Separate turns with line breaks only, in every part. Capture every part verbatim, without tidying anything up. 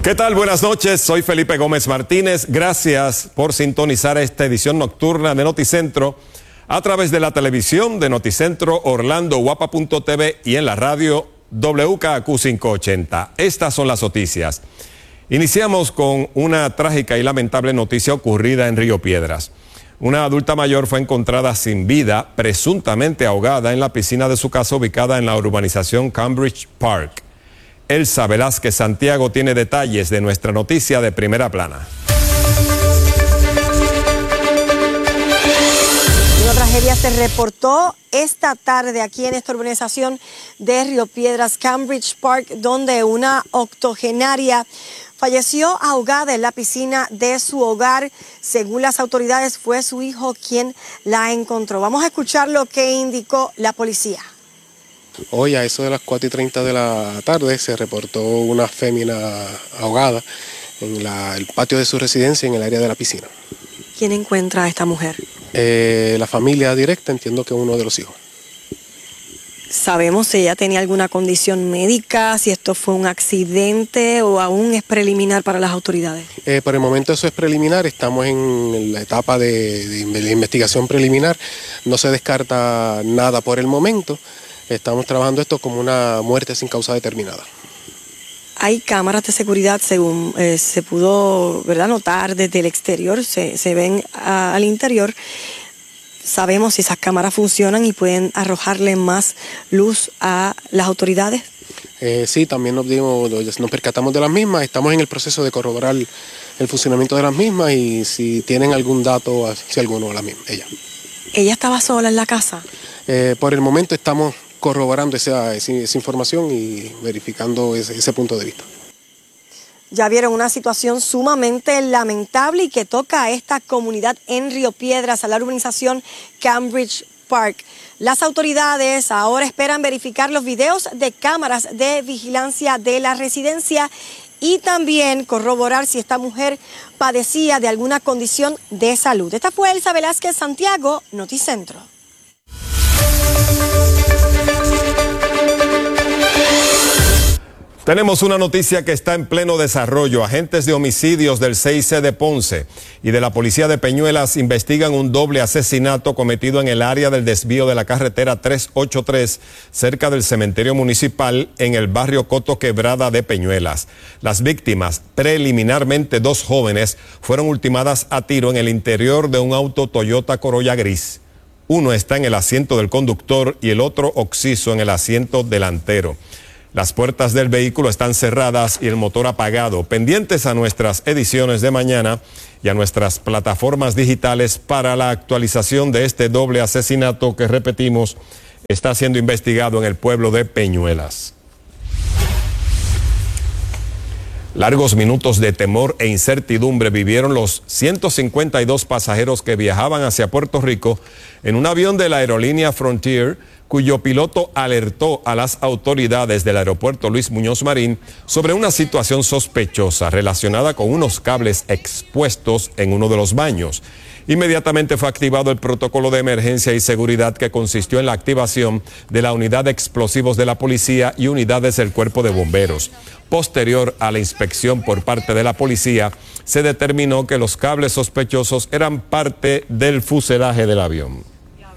¿Qué tal? Buenas noches, soy Felipe Gómez Martínez. Gracias por sintonizar esta edición nocturna de Noticentro a través de la televisión de Noticentro, Orlando, Guapa punto T V y en la radio W K Q quinientos ochenta. Estas son las noticias. Iniciamos con una trágica y lamentable noticia ocurrida en Río Piedras. Una adulta mayor fue encontrada sin vida, presuntamente ahogada en la piscina de su casa ubicada en la urbanización Cambridge Park. Elsa Velázquez Santiago tiene detalles de nuestra noticia de primera plana.
Una tragedia se reportó esta tarde aquí en esta urbanización de Río Piedras, Cambridge Park, donde una octogenaria falleció ahogada en la piscina de su hogar. Según las autoridades, fue su hijo quien la encontró. Vamos a escuchar lo que indicó la policía.
Hoy a eso de las cuatro y treinta de la tarde se reportó una fémina ahogada en la, el patio de su residencia en el área de la piscina.
¿Quién encuentra a esta mujer?
Eh, la familia directa, entiendo que uno de los hijos.
¿Sabemos si ella tenía alguna condición médica, si esto fue un accidente o aún es preliminar para las autoridades?
Eh, por el momento eso es preliminar, estamos en la etapa de, de, de investigación preliminar, no se descarta nada por el momento. Estamos trabajando esto como una muerte sin causa determinada.
Hay cámaras de seguridad, según eh, se pudo, ¿verdad?, notar desde el exterior, se, se ven a, al interior. ¿Sabemos si esas cámaras funcionan y pueden arrojarle más luz a las autoridades?
Eh, sí, también nos, dimos, nos percatamos de las mismas, estamos en el proceso de corroborar el funcionamiento de las mismas y si tienen algún dato, si alguno, la misma, ella.
¿Ella estaba sola en la casa?
Eh, por el momento estamos corroborando esa, esa, esa información y verificando ese, ese punto de vista.
Ya vieron una situación sumamente lamentable y que toca a esta comunidad en Río Piedras, a la urbanización Cambridge Park. Las autoridades ahora esperan verificar los videos de cámaras de vigilancia de la residencia y también corroborar si esta mujer padecía de alguna condición de salud. Esta fue Elsa Velázquez Santiago, Noticentro.
Tenemos una noticia que está en pleno desarrollo. Agentes de homicidios del C I C de Ponce y de la Policía de Peñuelas investigan un doble asesinato cometido en el área del desvío de la carretera trescientos ochenta y tres, cerca del cementerio municipal en el barrio Coto Quebrada de Peñuelas. Las víctimas, preliminarmente dos jóvenes, fueron ultimadas a tiro en el interior de un auto Toyota Corolla gris. Uno está en el asiento del conductor y el otro occiso en el asiento delantero. Las puertas del vehículo están cerradas y el motor apagado. Pendientes a nuestras ediciones de mañana y a nuestras plataformas digitales para la actualización de este doble asesinato que, repetimos, está siendo investigado en el pueblo de Peñuelas. Largos minutos de temor e incertidumbre vivieron los ciento cincuenta y dos pasajeros que viajaban hacia Puerto Rico en un avión de la aerolínea Frontier, cuyo piloto alertó a las autoridades del aeropuerto Luis Muñoz Marín sobre una situación sospechosa relacionada con unos cables expuestos en uno de los baños. Inmediatamente fue activado el protocolo de emergencia y seguridad que consistió en la activación de la unidad de explosivos de la policía y unidades del cuerpo de bomberos. Posterior a la inspección por parte de la policía, se determinó que los cables sospechosos eran parte del fuselaje del avión.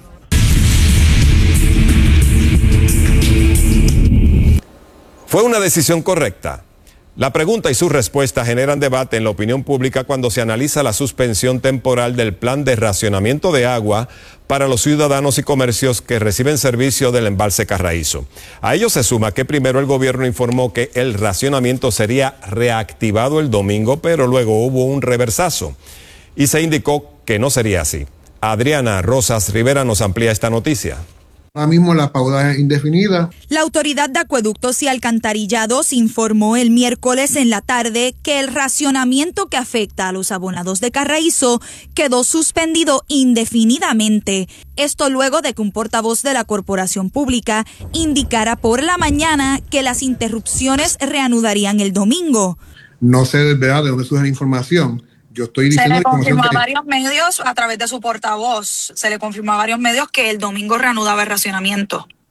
¿Fue una decisión correcta? La pregunta y su respuesta generan debate en la opinión pública cuando se analiza la suspensión temporal del plan de racionamiento de agua para los ciudadanos y comercios que reciben servicio del embalse Carraízo. A ello se suma que primero el gobierno informó que el racionamiento sería reactivado el domingo, pero luego hubo un reversazo y se indicó que no sería así. Adriana Rosas Rivera nos amplía esta noticia.
Ahora mismo la pausa es indefinida.
La Autoridad de Acueductos y Alcantarillados informó el miércoles en la tarde que el racionamiento que afecta a los abonados de Carraízo quedó suspendido indefinidamente. Esto luego de que un portavoz de la Corporación Pública indicara por la mañana que las interrupciones reanudarían el domingo.
No sé de verdad de dónde surge la información. Yo estoy diciendo
se le confirmó
que...
a varios medios a través de su portavoz, se le confirmó a varios medios que el domingo reanudaba el racionamiento.
Pues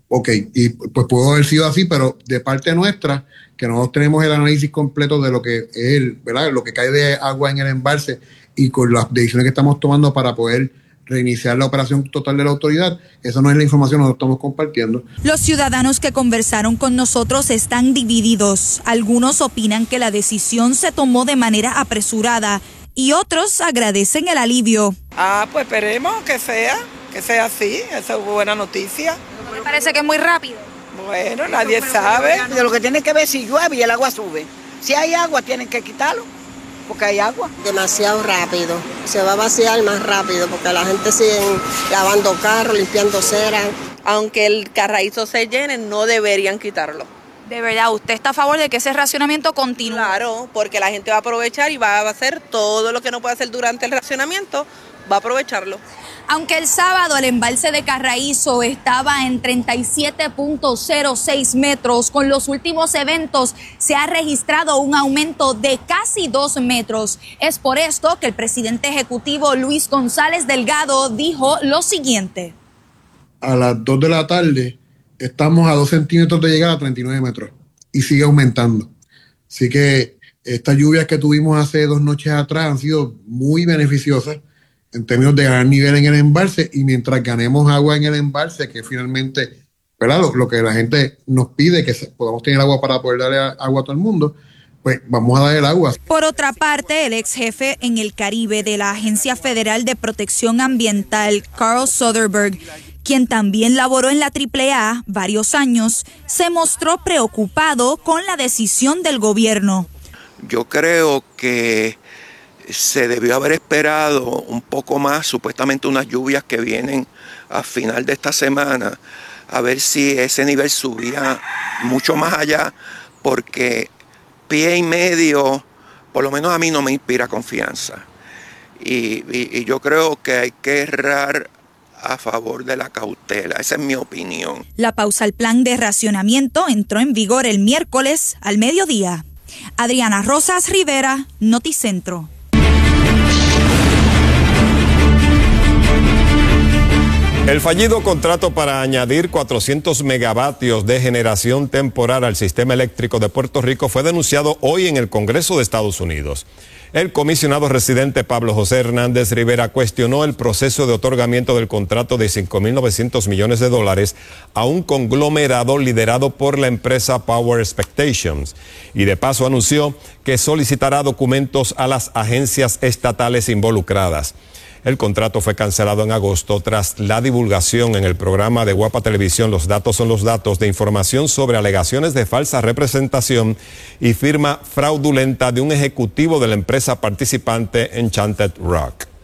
ok, y pues pudo haber sido así, pero de parte nuestra, que nosotros tenemos el análisis completo de lo que es el, ¿verdad? Lo que cae de agua en el embalse y con las decisiones que estamos tomando para poder reiniciar la operación total de la autoridad, esa no es la información que nosotros estamos compartiendo.
Los ciudadanos que conversaron con nosotros están divididos. Algunos opinan que la decisión se tomó de manera apresurada y otros agradecen el alivio.
Ah, pues esperemos que sea, que sea así, esa es buena noticia.
¿Me parece que es muy rápido?
Bueno, nadie sabe.
De lo que tiene que ver si llueve y el agua sube. Si hay agua tienen que quitarlo, porque hay agua.
Demasiado rápido, se va a vaciar más rápido porque la gente sigue lavando carros, limpiando cera.
Aunque el carraízo se llene, no deberían quitarlo.
De verdad, ¿usted está a favor de que ese racionamiento continúe?
Claro, porque la gente va a aprovechar y va a hacer todo lo que no puede hacer durante el racionamiento, va a aprovecharlo.
Aunque el sábado el embalse de Carraízo estaba en treinta y siete punto cero seis metros, con los últimos eventos se ha registrado un aumento de casi dos metros. Es por esto que el presidente ejecutivo Luis González Delgado dijo lo siguiente.
A las dos de la tarde estamos a dos centímetros de llegar a treinta y nueve metros y sigue aumentando. Así que estas lluvias que tuvimos hace dos noches atrás han sido muy beneficiosas en términos de ganar nivel en el embalse, y mientras ganemos agua en el embalse, que finalmente, ¿verdad? Lo, lo que la gente nos pide, que se, podamos tener agua para poder darle agua a todo el mundo, pues vamos a dar el agua.
Por otra parte, el ex jefe en el Caribe de la Agencia Federal de Protección Ambiental, Carl Soderberg, quien también laboró en la triple A varios años, se mostró preocupado con la decisión del gobierno.
Yo creo que se debió haber esperado un poco más, supuestamente unas lluvias que vienen a final de esta semana, a ver si ese nivel subía mucho más allá, porque pie y medio, por lo menos a mí no me inspira confianza. Y, y, y yo creo que hay que errar a favor de la cautela, esa es mi opinión.
La pausa al plan de racionamiento entró en vigor el miércoles al mediodía. Adriana Rosas Rivera, Noticentro.
El fallido contrato para añadir cuatrocientos megavatios de generación temporal al sistema eléctrico de Puerto Rico fue denunciado hoy en el Congreso de Estados Unidos. El comisionado residente Pablo José Hernández Rivera cuestionó el proceso de otorgamiento del contrato de cinco mil novecientos millones de dólares a un conglomerado liderado por la empresa Power Expectations, y de paso anunció que solicitará documentos a las agencias estatales involucradas. El contrato fue cancelado en agosto tras la divulgación en el programa de Guapa Televisión Los Datos Son Los Datos de información sobre alegaciones de falsa representación y firma fraudulenta de un ejecutivo de la empresa participante Enchanted Rock.